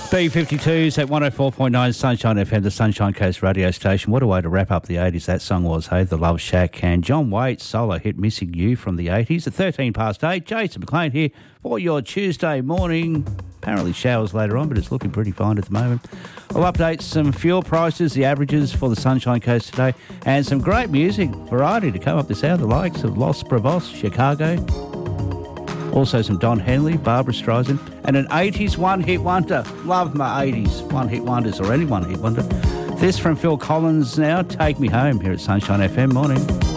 B52s at 104.9 Sunshine FM, the Sunshine Coast radio station. What a way to wrap up the 80s that song was, hey? The Love Shack. And John Waite's solo hit Missing You from the 80s at 13 past 8. Jason McLean here for your Tuesday morning. Apparently showers later on, but it's looking pretty fine at the moment. I'll update some fuel prices, the averages for the Sunshine Coast today, and some great music variety to come up this hour, the likes of Los Bravos, Chicago. Also some Don Henley, Barbara Streisand, and an 80s one-hit wonder. Love my 80s one-hit wonders, or any one-hit wonder. This from Phil Collins now, Take Me Home, here at Sunshine FM. Morning.